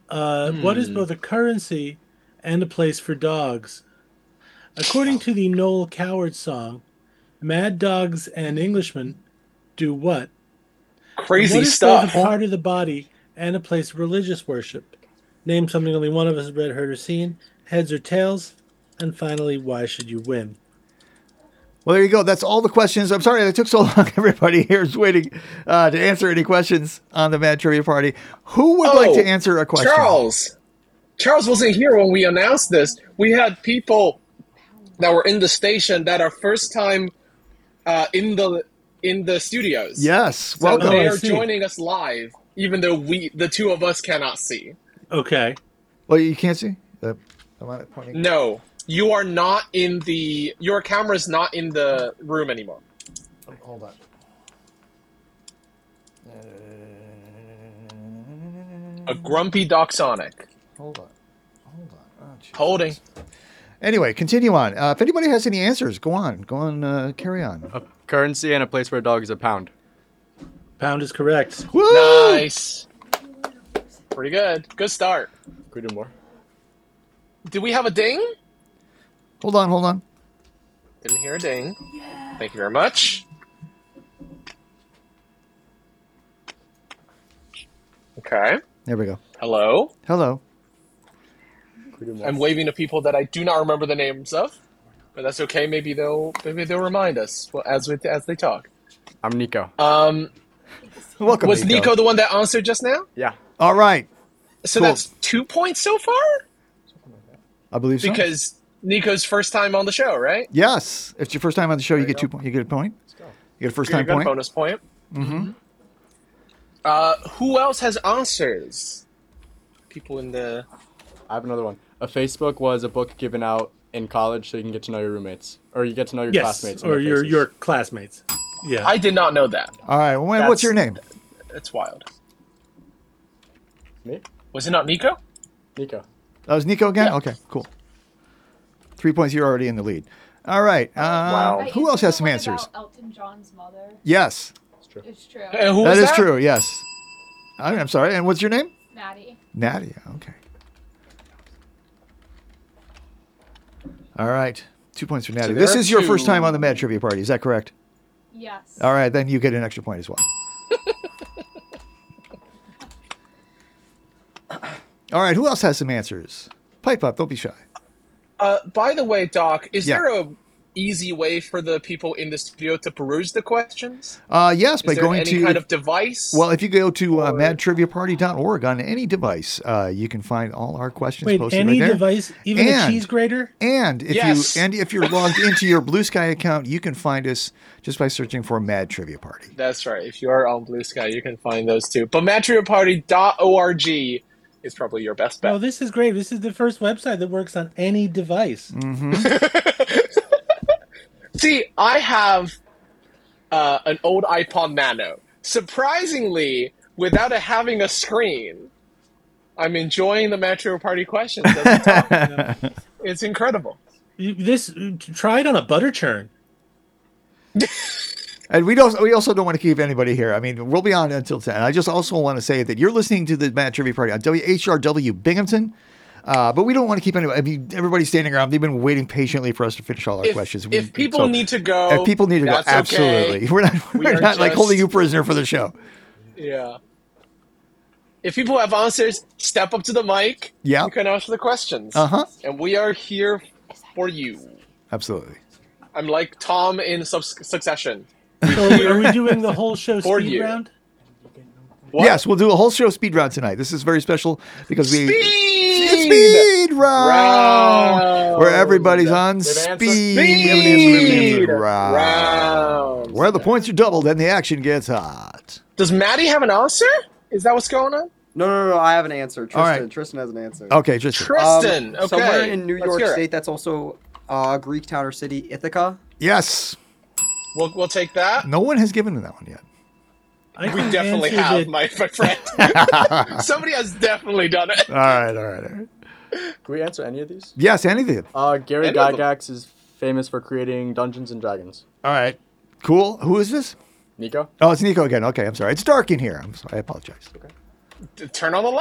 What is both a currency and a place for dogs? According to the Noel Coward song, Mad Dogs and Englishmen do what? And what Crazy is both a stuff. part of the body and a place of religious worship? Name something only one of us has read, heard, or seen. Heads or tails? And finally, why should you win? Well, there you go. That's all the questions. I'm sorry it took so long. Everybody here is waiting to answer any questions on the Mad Trivia Party. Who would like to answer a question? Charles wasn't here when we announced this. We had people that were in the station that are first time in the studios. Yes, So welcome. they I are see. joining us live, even though the two of us cannot see. Okay. Well, you can't see? I'm not pointing. No, you are not in the. Your camera's not in the room anymore. Hold on. A grumpy Doc Sonic. Hold on. Oh, jeez. Holding. Anyway, continue on. If anybody has any answers, go on. Carry on. A currency and a place for a dog is a pound. Pound is correct. Woo! Nice. Pretty good. Good start. Can we do more? Do we have a ding? Hold on. Didn't hear a ding. Thank you very much. Okay. There we go. Hello. Hello. Can we do more? I'm waving to people that I do not remember the names of, but that's okay. Maybe they'll remind us as they talk. I'm Nico. Welcome, Was Nico the one that answered just now? Yeah. All right. So Cool. that's 2 points so far? I believe so. Because Nico's first time on the show, right? Yes. If it's your first time on the show, you get 2 points. You get a point. Let's go. You get a first You're time gonna get a point. bonus point. Mm-hmm. Who else has answers? People in the... I have another one. A Facebook was a book given out in college so you can get to know your roommates. Or you get to know your Yes, classmates. and or their your faces. classmates. Yeah. I did not know that. All right. Well, what's your name? It's wild. Me? Was it not Nico? Nico. That was Nico again? Yeah. Okay, cool. 3 points. You're already in the lead. All right. Wow. Who else has some answers? About Elton John's mother. Yes. It's true. It's true. And who That was is that? true. Yes. I'm sorry. And what's your name? Maddie. Nadia. Okay. All right. 2 points for Nadia. there This are is your two. first time on the Mad Trivia Party. Is that correct? Yes. All right. Then you get an extra point as well. All right. Who else has some answers? Pipe up. Don't be shy. By the way, Doc, is Yeah. there a easy way for the people in the studio to peruse the questions? Yes, Is by there going any to kind of device? well, if you go to or- madtriviaparty.org on any device, you can find all our questions Wait, posted any right there. device, even And- a cheese grater? And if Yes. you're logged into your Blue Sky account, you can find us just by searching for Mad Trivia Party. That's right. If you are on Blue Sky, you can find those too. But madtrioparty.org is probably your best bet. Oh, this is great. This is the first website that works on any device. See, I have an old iPod Nano. Surprisingly, without it having a screen, I'm enjoying the Metro Party questions. As we talk. It's incredible. Try it on a butter churn. And we also don't want to keep anybody here. I mean, we'll be on until 10. I just also want to say that you're listening to the Mad Trivia Party on WHRW Binghamton. But we don't want to keep anybody. I mean, everybody's standing around. They've been waiting patiently for us to finish all our questions. If people need to go, if people need to go, that's absolutely. okay. We're are not like just- holding you prisoner for the show. Yeah. If people have answers, step up to the mic. Yeah. You can answer the questions. Uh-huh. And we are here for you. Absolutely. I'm like Tom in Succession. So are we doing the whole show For speed you. round? What? Yes, we'll do a whole show speed round tonight. This is very special because Speed round where everybody's on We have an answer? speed, Speed round. round. Where the points are doubled and the action gets hot. Does Maddie have an answer? Is that what's going on? No. I have an answer. Tristan. All right. Tristan has an answer. Okay, just Tristan. Okay. Somewhere in New Let's York hear it. State, that's also Greek town or city, Ithaca. yes. We'll take that. No one has given that one yet. I We can definitely answer have, that- my friend. Somebody has definitely done it. All right. Can we answer any of these? Yes, anything. Gary Any of them. Gygax is famous for creating Dungeons and Dragons. All right. Cool. Who is this? Nico? Oh, it's Nico again. Okay, I'm sorry. It's dark in here. I apologize. Turn on the